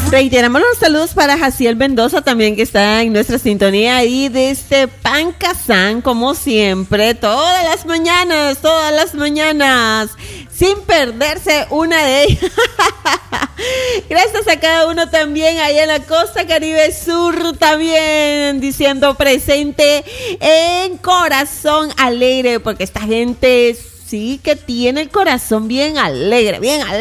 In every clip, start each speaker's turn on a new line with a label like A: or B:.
A: Reiteramos los saludos para Jaciel Mendoza también, que está en nuestra sintonía, y desde Pancasán, como siempre, todas las mañanas, sin perderse una de ellas. Gracias a cada uno también ahí en la Costa Caribe Sur, también diciendo presente en Corazón Alegre, porque esta gente sí que tiene el corazón bien alegre.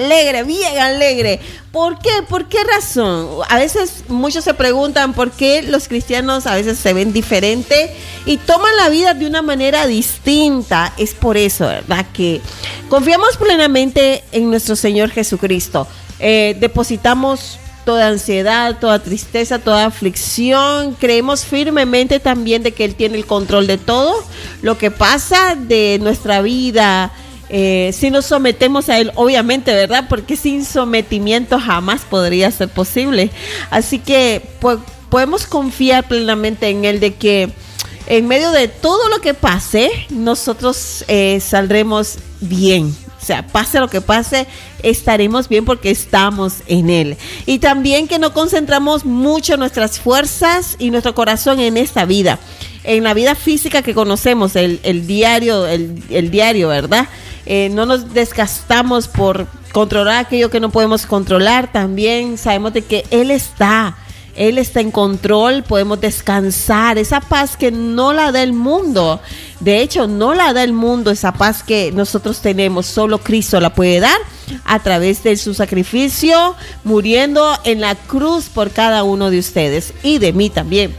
A: ¿Por qué? ¿Por qué razón? A veces muchos se preguntan por qué los cristianos a veces se ven diferente y toman la vida de una manera distinta. Es por eso, ¿verdad? Que confiamos plenamente en nuestro Señor Jesucristo. Depositamos toda ansiedad, toda tristeza, toda aflicción. Creemos firmemente también de que Él tiene el control de todo lo que pasa de nuestra vida. Si nos sometemos a Él, obviamente, ¿verdad? Porque sin sometimiento jamás podría ser posible. Así que podemos confiar plenamente en Él, de que en medio de todo lo que pase, nosotros saldremos bien. O sea, pase lo que pase, estaremos bien porque estamos en Él. Y también que no concentramos mucho nuestras fuerzas y nuestro corazón en esta vida, en la vida física que conocemos, el diario, ¿verdad? No nos desgastamos por controlar aquello que no podemos controlar. También sabemos de que Él está en control, podemos descansar, esa paz que no la da el mundo. De hecho, no la da el mundo, esa paz que nosotros tenemos, solo Cristo la puede dar a través de su sacrificio, muriendo en la cruz por cada uno de ustedes y de mí también.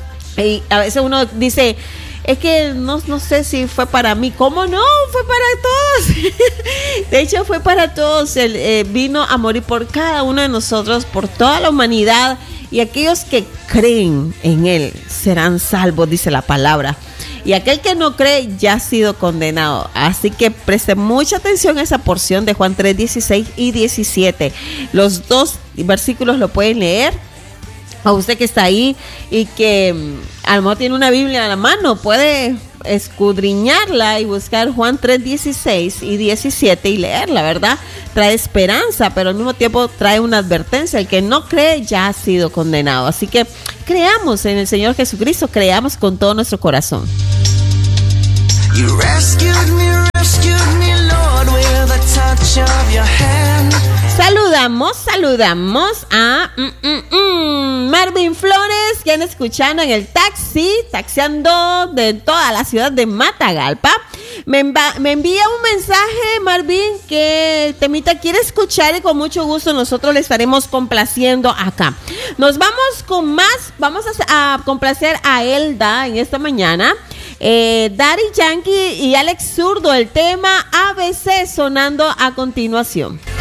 A: Y a veces uno dice, es que no sé si fue para mí. ¿Cómo no? Fue para todos. De hecho, fue para todos. Él vino a morir por cada uno de nosotros, por toda la humanidad. Y aquellos que creen en Él serán salvos, dice la palabra. Y aquel que no cree ya ha sido condenado. Así que preste mucha atención a esa porción de Juan 3, 16 y 17. Los dos versículos lo pueden leer. A usted que está ahí y que a lo mejor tiene una Biblia a la mano, puede escudriñarla y buscar Juan 3, 16 y 17 y leerla, ¿verdad? Trae esperanza, pero al mismo tiempo trae una advertencia. El que no cree ya ha sido condenado. Así que creamos en el Señor Jesucristo, creamos con todo nuestro corazón. You rescued me, Lord, with a touch of your hand. Saludamos a Marvin Flores, que anda escuchando en el taxiando de toda la ciudad de Matagalpa. Me envía un mensaje, Marvin, que temita quiere escuchar y con mucho gusto nosotros le estaremos complaciendo acá. Nos vamos con más, vamos a complacer a Elda en esta mañana. Daddy Yankee y Alex Zurdo, el tema ABC sonando a continuación.